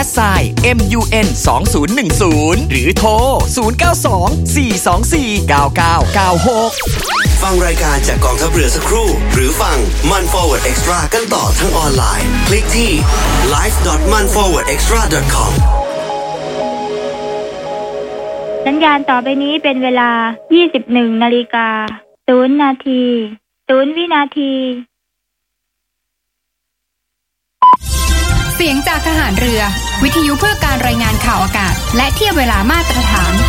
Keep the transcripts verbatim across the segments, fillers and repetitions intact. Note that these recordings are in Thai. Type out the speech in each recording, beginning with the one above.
ไซน์ เอ็ม ยู เอ็น สองศูนย์หนึ่งศูนย์หรือโทรศูนย์ เก้า สอง สี่ สอง สี่ เก้า เก้า เก้า หกฟังรายการจากกองทัพเรือสักครู่หรือฟังมัน Forward Extra กันต่อทั้งออนไลน์คลิกที่ ไลฟ์ ดอท มัน ฟอร์เวิร์ด เอ็กซ์ตร้า ดอท คอมสัญญาณต่อไปนี้เป็นเวลา ยี่สิบเอ็ดนาฬิกาศูนย์ นาทีศูนย์ วินาทีเสียงจากทหารเรือวิทยุเพื่อการรายงานข่าวอากาศและเทียบเวลามาตรฐาน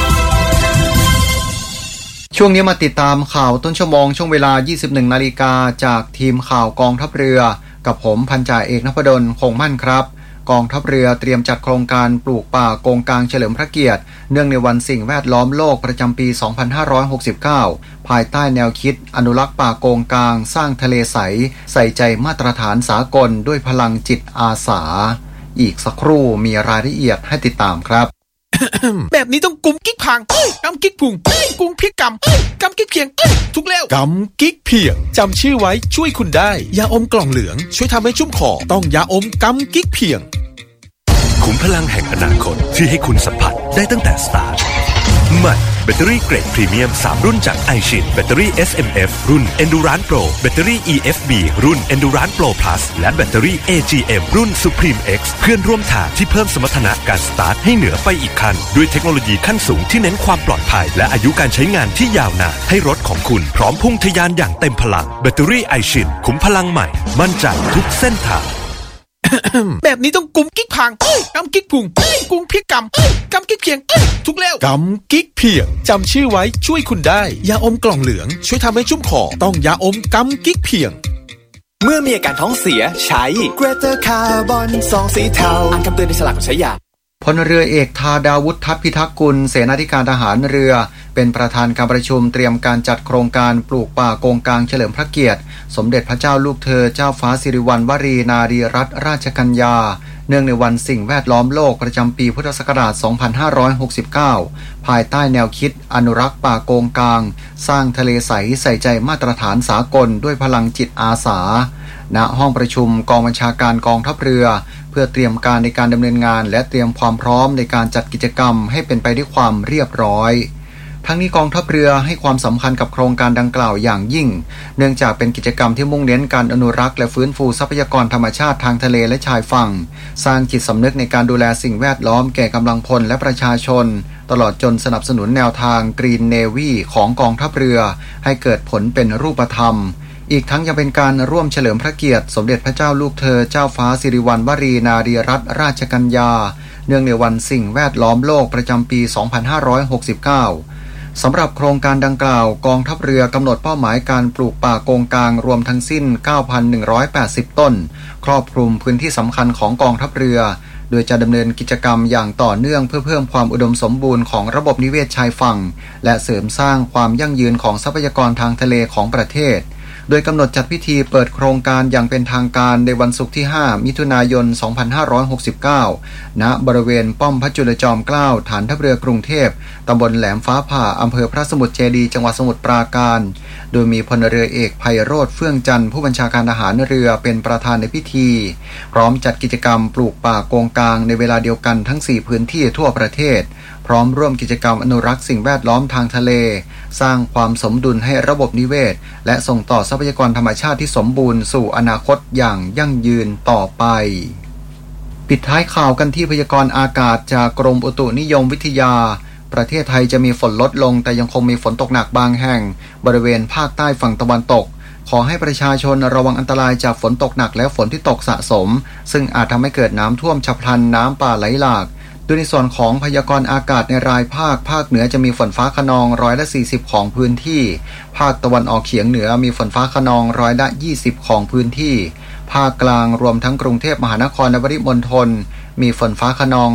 ช่วงนี้มาติดตามข่าวต้นชั่วโมงช่วงเวลา ยี่สิบเอ็ดนาฬิกาจากทีมข่าวกองทัพเรือกับผมพันจ่าเอกนพดลคงมั่นครับกองทัพเรือเตรียมจัดโครงการปลูกป่าโกงกางเฉลิมพระเกียรติเนื่องในวันสิ่งแวดล้อมโลกประจำปี สองพันห้าร้อยหกสิบเก้า ภายใต้แนวคิดอนุรักษ์ป่าโกงกางสร้างทะเลใสใส่ใจมาตรฐานสากลด้วยพลังจิตอาสาอีกสักครู่มีรายละเอียดให้ติดตามครับแบบนี้ต้องกุมกิ๊กพังกำกิ๊กพุงกุมพริกกำกำกิ๊กเพียงทุกแล้วกำกิ๊กเพียงจำชื่อไว้ช่วยคุณได้ยาอมกล่องเหลืองช่วยทำให้ชุ่มคอต้องยาอมกำกิ๊กเพียงขุมพลังแห่งอนาคตที่ให้คุณสัมผัสได้ตั้งแต่สตาร์ทใหม่แบตเตอรี่เกรดพรีเมียมสามรุ่นจาก iShin แบตเตอรี่ เอส เอ็ม เอฟ รุ่น Endurance Pro แบตเตอรี่ อี เอฟ บี รุ่น Endurance Pro Plus และแบตเตอรี่ เอ จี เอ็ม รุ่น Supreme X เพื่อนร่วมทางที่เพิ่มสมรรถนะการสตาร์ทให้เหนือไปอีกขั้นด้วยเทคโนโลยีขั้นสูงที่เน้นความปลอดภัยและอายุการใช้งานที่ยาวนานให้รถของคุณพร้อมพุ่งทะยานอย่างเต็มพลังแบตเตอรี่ iShin ขุมพลังใหม่มั่นใจทุกเส้นทางแบบนี้ต้องกุมกิ๊กพังกำกิ๊กพุงกุมพริกกำกำกิ๊กเพียงทุกแล้วกำกิ๊กเพียงจำชื่อไว้ช่วยคุณได้ยาอมกล่องเหลืองช่วยทำให้ชุ่มคอต้องยาอมกำกิ๊กเพียงเมื่อมีอาการท้องเสียใช้ Greater Carbon ซองสีเทาอ่านคำเตือนในฉลากก่อนใช้ยาพลเรือเอกธาดาวุฒิทัพพิทักษ์กุลเสนาธิการทหารเรือเป็นประธานการประชุมเตรียมการจัดโครงการปลูกป่าโกงกางเฉลิมพระเกียรติสมเด็จพระเจ้าลูกเธอเจ้าฟ้าสิริวัณวรีนารีรัตนราชกัญญาเนื่องในวันสิ่งแวดล้อมโลกประจำปีพุทธศักราช สองพันห้าร้อยหกสิบเก้า ภายใต้แนวคิดอนุรักษ์ป่าโกงกางสร้างทะเลใสใส่ใจมาตรฐานสากลด้วยพลังจิตอาสาณห้องประชุมกองบัญชาการกองทัพเรือเพื่อเตรียมการในการดำเนินงานและเตรียมความพร้อมในการจัดกิจกรรมให้เป็นไปด้วยความเรียบร้อยทั้งนี้กองทัพเรือให้ความสำคัญกับโครงการดังกล่าวอย่างยิ่งเนื่องจากเป็นกิจกรรมที่มุ่งเน้นการอนุรักษ์และฟื้นฟูทรัพยากรธรรมชาติทางทะเลและชายฝั่งสร้างจิตสำนึกในการดูแลสิ่งแวดล้อมแก่กำลังพลและประชาชนตลอดจนสนับสนุนแนวทาง Green Navy ของกองทัพเรือให้เกิดผลเป็นรูปธรรมอีกทั้งยังเป็นการร่วมเฉลิมพระเกียรติสมเด็จพระเจ้าลูกเธอเจ้าฟ้าสิริวัณวรีนารีรัตนราชกัญญาเนื่องในวันสิ่งแวดล้อมโลกประจำปี สองพันห้าร้อยหกสิบเก้า สำหรับโครงการดังกล่าวกองทัพเรือกำหนดเป้าหมายการปลูกป่าโกงกางรวมทั้งสิ้น เก้าพันหนึ่งร้อยแปดสิบ ต้นครอบคลุมพื้นที่สำคัญของกองทัพเรือโดยจะดำเนินกิจกรรมอย่างต่อเนื่องเพื่อเพิ่มความอุดมสมบูรณ์ของระบบนิเวศชายฝั่งและเสริมสร้างความยั่งยืนของทรัพยากรทางทะเลของประเทศโดยกำหนดจัดพิธีเปิดโครงการอย่างเป็นทางการในวันศุกร์ที่ห้ามิถุนายนสองพันห้าร้อยหกสิบเก้าณบริเวณป้อมพระจุลจอมเกล้าฐานทัพเรือกรุงเทพตำบลแหลมฟ้าผ่าอำเภอพระสมุทรเจดีย์จังหวัดสมุทรปราการโดยมีพลเรือเอกไพโรจน์เฟื่องจันทร์ผู้บัญชาการทหารเรือเป็นประธานในพิธีพร้อมจัดกิจกรรมปลูกป่าโกงกางในเวลาเดียวกันทั้งสี่พื้นที่ทั่วประเทศพร้อมร่วมกิจกรรมอนุรักษ์สิ่งแวดล้อมทางทะเลสร้างความสมดุลให้ระบบนิเวศและส่งต่อทรัพยากรธรรมชาติที่สมบูรณ์สู่อนาคตอย่างยั่งยืนต่อไปปิดท้ายข่าวกันที่พยากรณ์อากาศจากกรมอุตุนิยมวิทยาประเทศไทยจะมีฝนลดลงแต่ยังคงมีฝนตกหนักบางแห่งบริเวณภาคใต้ฝั่งตะวันตกขอให้ประชาชนระวังอันตรายจากฝนตกหนักและฝนที่ตกสะสมซึ่งอาจทำให้เกิดน้ำท่วมฉับพลันน้ำป่าไหลหลากโดยในส่วนของพยากรณ์อากาศในรายภาคภาคเหนือจะมีฝนฟ้าคะนองร้อยละสี่สิบของพื้นที่ภาคตะวันออกเฉียงเหนือมีฝนฟ้าคะนองร้อยละยี่สิบของพื้นที่ภาคกลางรวมทั้งกรุงเทพมหานครและปริมณฑลมีฝนฟ้าคะนอง